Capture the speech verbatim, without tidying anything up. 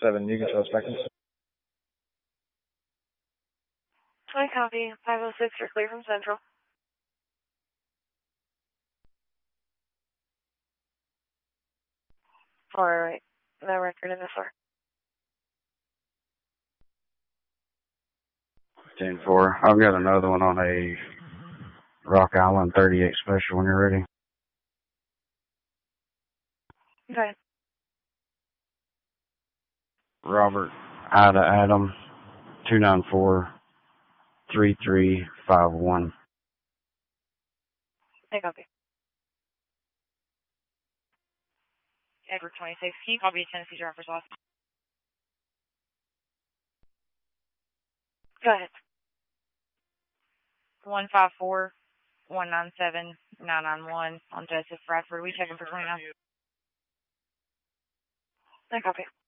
seven, you can show us back in. I copy. five oh six, you're clear from Central. Alright, no record in this R. ten four. I've got another one on a Rock Island thirty-eight special when you're ready. Okay. Robert, Ida Adam, two nine four, three three five one. I copy. Edward twenty-six, can you copy Tennessee driver's license? Go ahead. one five four, one nine seven, nine nine one on Joseph Bradford. We checking for twenty-nine. I copy.